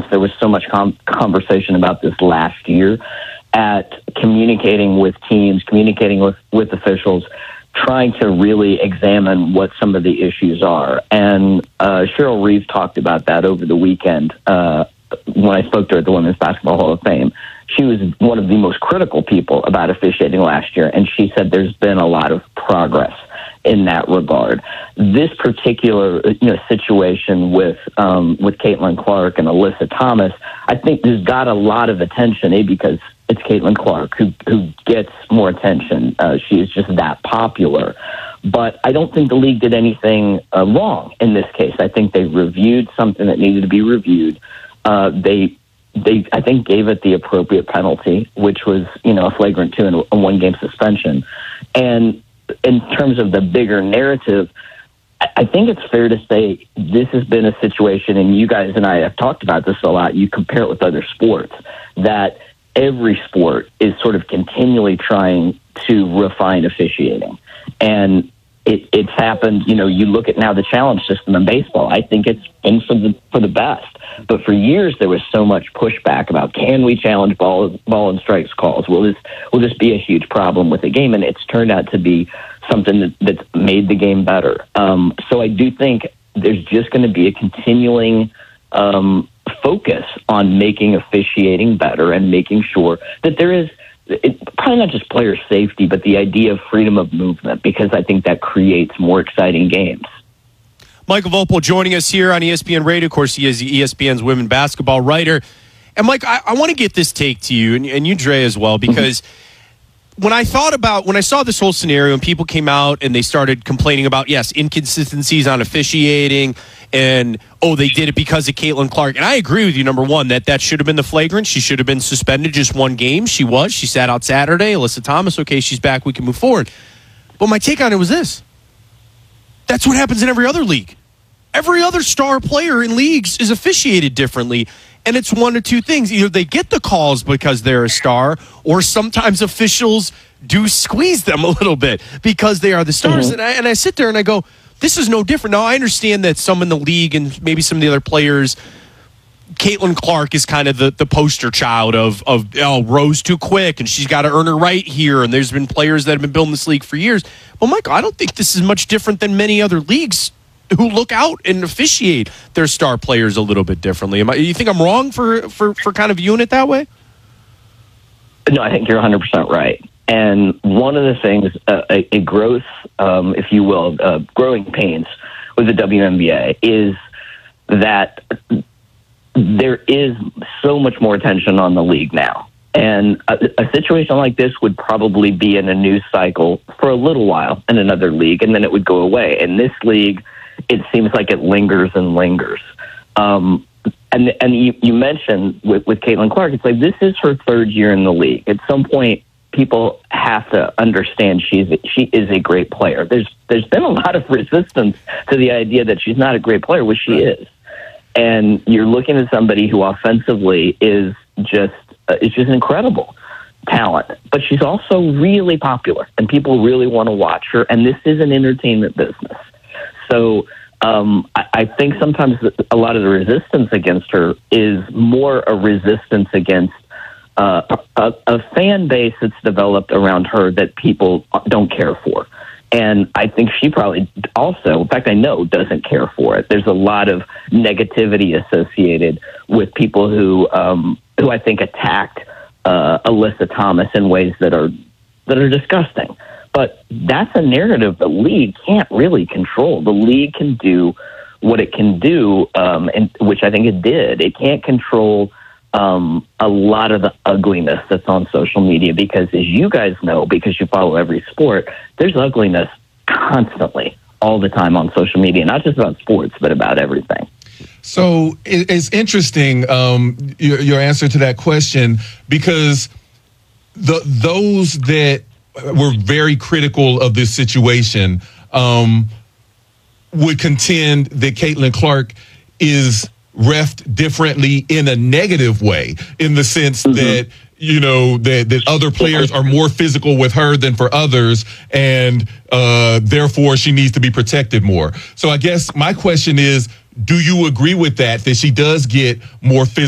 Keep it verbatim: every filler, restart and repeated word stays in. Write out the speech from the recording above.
there was so much com- conversation about this last year at communicating with teams, communicating with, with officials, trying to really examine what some of the issues are. And uh, Cheryl Reeve talked about that over the weekend uh, when I spoke to her at the Women's Basketball Hall of Fame. She was one of the most critical people about officiating last year, and she said there's been a lot of progress in that regard. This particular you know, situation with um, with Caitlin Clark and Alyssa Thomas, I think there's got a lot of attention, eh, because it's Caitlin Clark who, who gets more attention. Uh, she is just that popular. But I don't think the league did anything uh, wrong in this case. I think they reviewed something that needed to be reviewed. Uh, they They, I think, gave it the appropriate penalty, which was, you know, a flagrant two and a one-game suspension. And in terms of the bigger narrative, I think it's fair to say this has been a situation, and you guys and I have talked about this a lot. You compare it with other sports, that every sport is sort of continually trying to refine officiating. And it, it's happened, you know, you look at now the challenge system in baseball. I think it's been for the, for the best. But for years, there was so much pushback about, can we challenge ball, ball and strikes calls? Will this, will this be a huge problem with the game? And it's turned out to be something that, that's made the game better. Um, so I do think there's just going to be a continuing um, focus on making officiating better and making sure that there is, it, probably not just player safety, but the idea of freedom of movement, because I think that creates more exciting games. Michael Volpel joining us here on E S P N Radio. Of course, he is E S P N's women basketball writer. And, Mike, I, I want to get this take to you, and, and you, Dre, as well, because mm-hmm. when I thought about, when I saw this whole scenario and people came out and they started complaining about, yes, inconsistencies on officiating and, oh, they did it because of Caitlin Clark. And I agree with you, number one, that that should have been the flagrant. She should have been suspended just one game. She was. She sat out Saturday. Alyssa Thomas, okay, she's back. We can move forward. But my take on it was this. That's what happens in every other league. Every other star player in leagues is officiated differently. And it's one of two things. Either they get the calls because they're a star, or sometimes officials do squeeze them a little bit because they are the stars. Mm-hmm. And, I, and I sit there and I go, this is no different. Now, I understand that some in the league and maybe some of the other players, Caitlin Clark is kind of the, the poster child of, of oh, Rose too quick, and she's got to earn her right here. And there's been players that have been building this league for years. Well, Michael, I don't think this is much different than many other leagues who look out and officiate their star players a little bit differently. Am I, you think I'm wrong for, for, for kind of viewing it that way? No, I think you're one hundred percent right. And one of the things, uh, a, a growth, um, if you will, uh, growing pains with the W N B A is that there is so much more attention on the league now. And a, a situation like this would probably be in a news cycle for a little while in another league, and then it would go away. In this league, it seems like it lingers and lingers. Um, and and you, you mentioned with, with Caitlin Clark, it's like this is her third year in the league. At some point, people have to understand she's she is a great player. There's there's been a lot of resistance to the idea that she's not a great player, which she is. And you're looking at somebody who offensively is just uh, is just incredible talent, but she's also really popular, and people really want to watch her. And this is an entertainment business, so. Um, I, I think sometimes a lot of the resistance against her is more a resistance against uh, a, a fan base that's developed around her that people don't care for. And I think she probably also, in fact, I know, doesn't care for it. There's a lot of negativity associated with people who um, who I think attacked uh, Alyssa Thomas in ways that are that are disgusting. But that's a narrative the league can't really control. The league can do what it can do, um, and which I think it did. It can't control um, a lot of the ugliness that's on social media because, as you guys know, because you follow every sport, there's ugliness constantly, all the time on social media, not just about sports, but about everything. So it's interesting, um, your, your answer to that question, because the those that were very critical of this situation um, would contend that Caitlin Clark is reffed differently in a negative way, in the sense mm-hmm. that, you know, that, that other players are more physical with her than for others, and uh, therefore she needs to be protected more. So I guess my question is, do you agree with that, that she does get more physical?